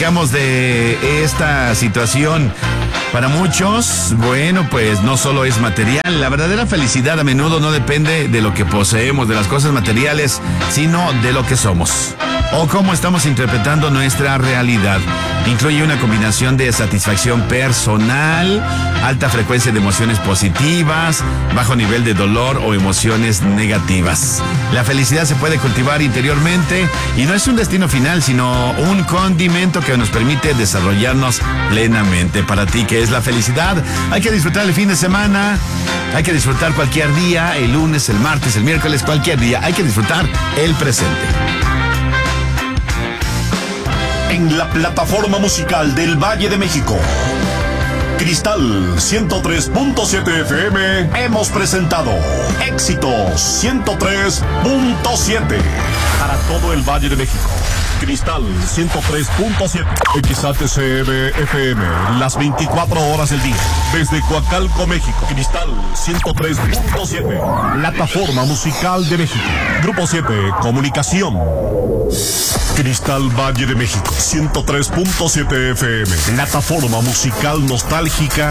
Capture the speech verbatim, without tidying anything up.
Digamos de esta situación. Para muchos, bueno, pues no solo es material. La verdadera felicidad a menudo no depende de lo que poseemos, de las cosas materiales, sino de lo que somos o cómo estamos interpretando nuestra realidad. Incluye una combinación de satisfacción personal, alta frecuencia de emociones positivas, bajo nivel de dolor o emociones negativas. La felicidad se puede cultivar interiormente y no es un destino final, sino un condimento que nos permite desarrollarnos plenamente. Para ti, ¿qué es la felicidad? Hay que disfrutar el fin de semana, hay que disfrutar cualquier día, el lunes, el martes, el miércoles, cualquier día. Hay que disfrutar el presente. En la plataforma musical del Valle de México, Cristal ciento tres punto siete F M, hemos presentado Éxitos ciento tres punto siete para todo el Valle de México. Cristal ciento tres punto siete, X A T C M F M, las veinticuatro horas del día. Desde Coacalco, México. Cristal ciento tres punto siete, plataforma musical de México. Grupo siete, Comunicación. Cristal Valle de México, ciento tres punto siete F M, plataforma musical nostálgica